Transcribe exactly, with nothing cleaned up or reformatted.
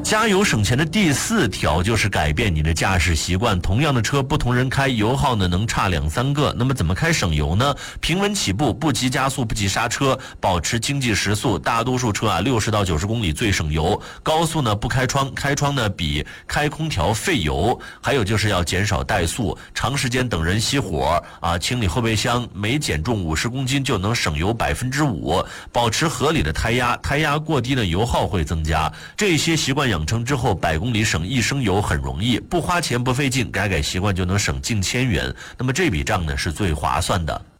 加油省钱的第四条就是改变你的驾驶习惯。同样的车，不同人开，油耗呢能差两三个。那么怎么开省油呢？平稳起步，不急加速，不急刹车，保持经济时速。大多数车啊，六十到九十公里最省油。高速呢不开窗，开窗呢比开空调费油。还有就是要减少怠速，长时间等人熄火啊，清理后备箱，每减重五十公斤就能省油百分之五。保持合理的胎压，胎压过低呢，油耗会增加。这些习惯养成之后，百公里省一升油很容易，不花钱不费劲，改改习惯就能省近千元。那么这笔账呢是最划算的。